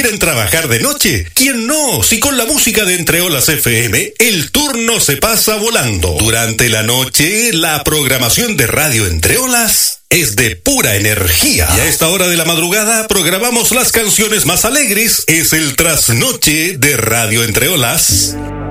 quieren trabajar de noche? ¿Quién no? Si con la música de Entre Olas FM, el turno se pasa volando. Durante la noche, la programación de Radio Entre Olas es de pura energía. Y a esta hora de la madrugada programamos las canciones más alegres. Es el trasnoche de Radio Entre Olas.